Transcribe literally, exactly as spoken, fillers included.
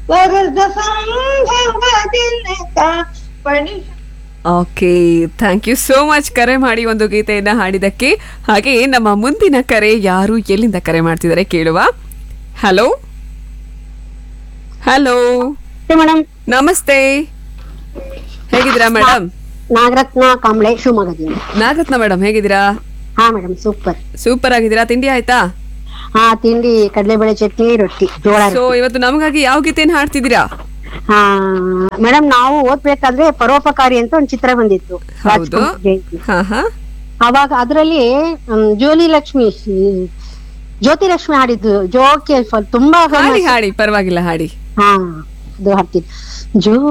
Varada ಸಂಭವದಿಂದ ಕಾಪಡಿ. Okay, thank you so much ಕರೆ ಮಾಡಿ ಒಂದು ಗೀತೆಯನ್ನ ಹಾಡಿದಕ್ಕೆ. ಹಾಗೆ ನಮ್ಮ ಮುಂದಿನ ಕರೆ ಯಾರು, ಎಲ್ಲಿಂದ ಕರೆ ಮಾಡ್ತಿದ್ದಾರೆ ಕೇಳುವ. ಹಲೋ ಹಲೋ ಮೇಡಮ್ ನಮಸ್ತೆ, ಹೇಗಿದ್ದೀರಾ ಮೇಡಮ್? ನಾಗರತ್ನ ಕಾಂಬ್ಳೆ ಶಿವಮೊಗ್ಗದಿಂದ. ನಾಗರತ್ನ ಮೇಡಮ್ ಹೇಗಿದ್ದೀರಾ? ಹಾ ಮೇಡಮ್ ಸೂಪರ್. ಸೂಪರ್ ಆಗಿದ್ದೀರಾ? ತಿಂಡಿ ಆಯ್ತಾ? ಹಾ ತಿಂಡಿ ಕಡಲೆಬೇಳೆ ಚಟ್ನಿ ರೊಟ್ಟಿ ಜೋಳ ಸೊ ಇವತ್ತು ನಮಗಾಗಿ ಯಾವ ಗೀತೆಯನ್ನು ಹಾಡ್ತಿದ್ದೀರಾ? ಹಾ ಮೇಡಮ್ ನಾವು ಓದ್ಬೇಕಾದ್ರೆ ಪರೋಪಕಾರಿ ಅಂತ ಒಂದು ಚಿತ್ರ ಬಂದಿತ್ತು ಹೌದು. ರಾಜ್ಕುಮಾರ್ ಜಯಂತಿ. ಹಾ ಹಾ ಅವಾಗ ಅದ್ರಲ್ಲಿ ಹ್ಮ್, ಜೋಲಿ ಲಕ್ಷ್ಮಿ ಹ್ಮ್, ಜ್ಯೋತಿ ಲಕ್ಷ್ಮಿ ಹಾಡಿದ್ದು ಜೋಕೆ ಸ್ವಲ್ಪ ತುಂಬಾ ಹಾಡಿ famous. ಹಾಡಿ ಪರವಾಗಿಲ್ಲ ಹಾಡಿ. ಹಾ ಅದು ಹಾಡ್ತಿದ್ದು ಜೋ